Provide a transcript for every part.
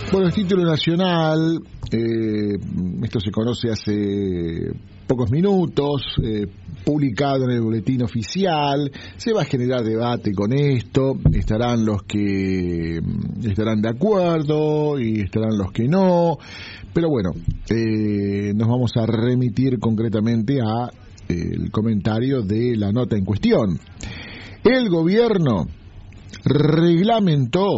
Bueno, el título nacional, esto se conoce hace pocos minutos, publicado en el boletín oficial. Se va a generar debate con esto, estarán los que estarán de acuerdo y estarán los que no, pero bueno, nos vamos a remitir concretamente a el comentario de la nota en cuestión. El gobierno reglamentó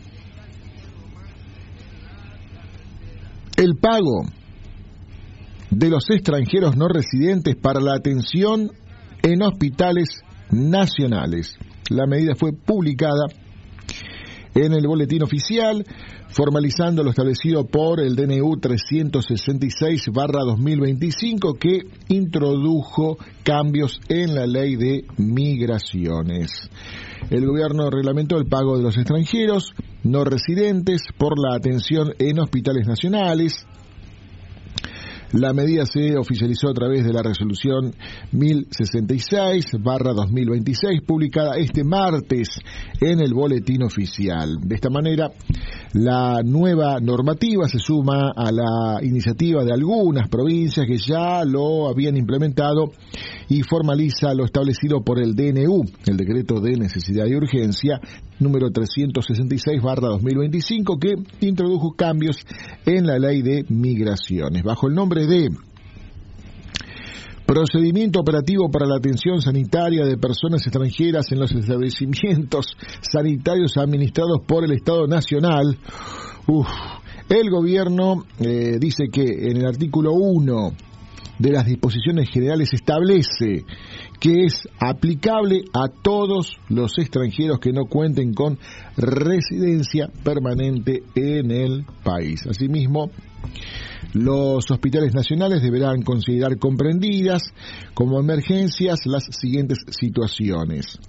el pago de los extranjeros no residentes para la atención en hospitales nacionales. La medida fue publicada en el boletín oficial, formalizando lo establecido por el DNU 366/2025, que introdujo cambios en la ley de migraciones. El gobierno reglamentó el pago de los extranjeros no residentes por la atención en hospitales nacionales. La medida se oficializó a través de la resolución 1066/2026, publicada este martes en el boletín oficial. De esta manera, la nueva normativa se suma a la iniciativa de algunas provincias que ya lo habían implementado y formaliza lo establecido por el DNU, el Decreto de Necesidad y Urgencia, número 366/2025, que introdujo cambios en la ley de migraciones, bajo el nombre de Procedimiento Operativo para la Atención Sanitaria de Personas Extranjeras en los Establecimientos Sanitarios Administrados por el Estado Nacional. El gobierno dice que en el artículo 1 de las disposiciones generales establece que es aplicable a todos los extranjeros que no cuenten con residencia permanente en el país. Asimismo, los hospitales nacionales deberán considerar comprendidas como emergencias las siguientes situaciones.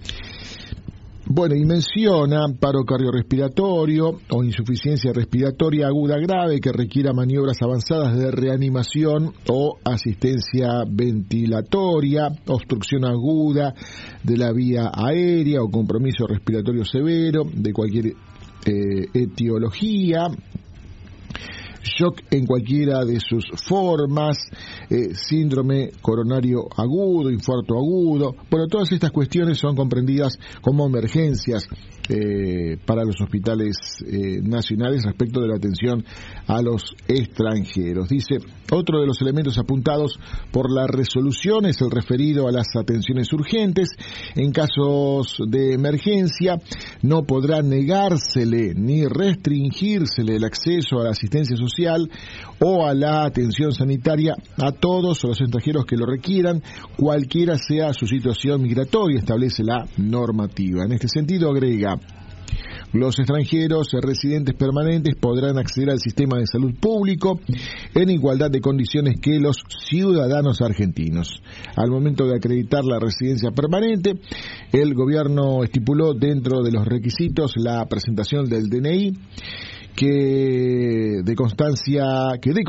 Bueno, y menciona paro cardiorrespiratorio o insuficiencia respiratoria aguda grave que requiera maniobras avanzadas de reanimación o asistencia ventilatoria, obstrucción aguda de la vía aérea o compromiso respiratorio severo de cualquier etiología, shock en cualquiera de sus formas, síndrome coronario agudo, infarto agudo. Bueno, todas estas cuestiones son comprendidas como emergencias para los hospitales nacionales respecto de la atención a los extranjeros. Dice, otro de los elementos apuntados por la resolución es el referido a las atenciones urgentes. En casos de emergencia no podrá negársele ni restringírsele el acceso a la asistencia social o a la atención sanitaria a todos los extranjeros que lo requieran, cualquiera sea su situación migratoria, establece la normativa. En este sentido, agrega, los extranjeros residentes permanentes podrán acceder al sistema de salud público en igualdad de condiciones que los ciudadanos argentinos. Al momento de acreditar la residencia permanente, el gobierno estipuló dentro de los requisitos la presentación del DNI, que dé constancia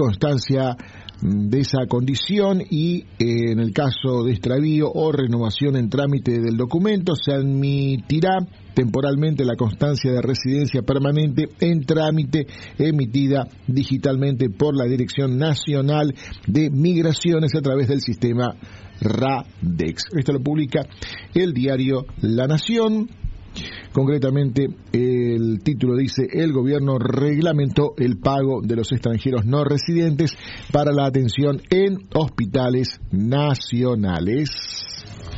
de esa condición, y en el caso de extravío o renovación en trámite del documento se admitirá temporalmente la constancia de residencia permanente en trámite emitida digitalmente por la Dirección Nacional de Migraciones a través del sistema RADEX. Esto lo publica el diario La Nación. Concretamente, el título dice: el gobierno reglamentó el pago de los extranjeros no residentes para la atención en hospitales nacionales.